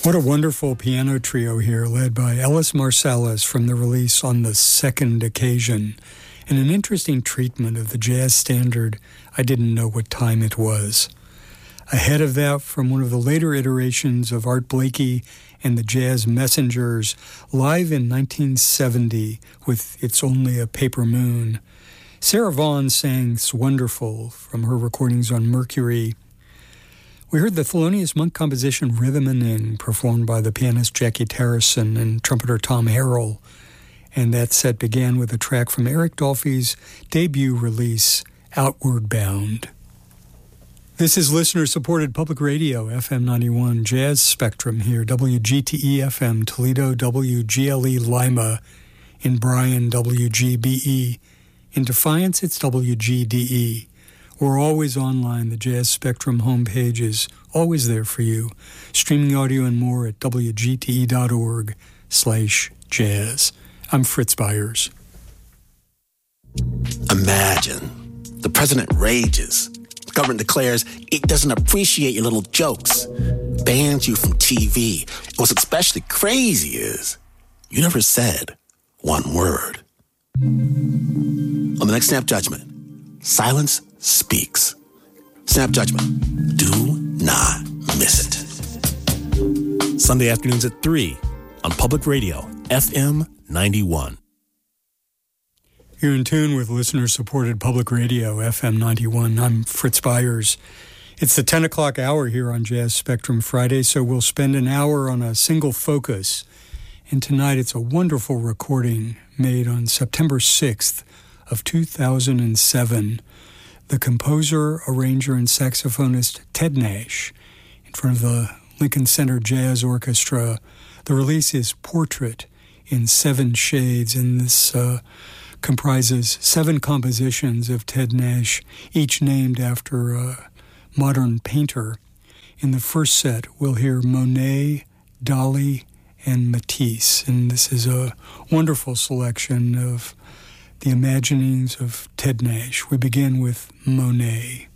What a wonderful piano trio here, led by Ellis Marsalis from the release On the Second Occasion, and an interesting treatment of the jazz standard I Didn't Know What Time It Was. Ahead of that, from one of the later iterations of Art Blakey and the Jazz Messengers, live in 1970 with It's Only a Paper Moon, Sarah Vaughan sang "Swonderful" from her recordings on Mercury. We heard the Thelonious Monk composition Rhythm-a-Ning, performed by the pianist Jackie Tarrison and trumpeter Tom Harrell, and that set began with a track from Eric Dolphy's debut release, Outward Bound. This is listener-supported public radio, FM 91, Jazz Spectrum here, WGTE-FM, Toledo, WGLE Lima, in Bryan, WGBE. In Defiance, it's WGDE. We're always online. The Jazz Spectrum homepage is always there for you. Streaming audio and more at wgte.org/jazz. I'm Fritz Byers. Imagine the president rages. The government declares it doesn't appreciate your little jokes. Bans you from TV. And what's especially crazy is you never said one word. On the next Snap Judgment, silence speaks. Snap Judgment. Do not miss it. Sunday afternoons at 3 on Public Radio, FM 91. You're in tune with listener-supported Public Radio, FM 91. I'm Fritz Byers. It's the 10 o'clock hour here on Jazz Spectrum Friday, so we'll spend an hour on a single focus. And tonight it's a wonderful recording made on September 6th of 2007. The composer, arranger, and saxophonist Ted Nash in front of the Lincoln Center Jazz Orchestra. The release is Portrait in 7 Shades, and this comprises 7 compositions of Ted Nash, each named after a modern painter. In the first set, we'll hear Monet, Dali, and Matisse, and this is a wonderful selection of the imaginings of Ted Nash. We begin with Monet.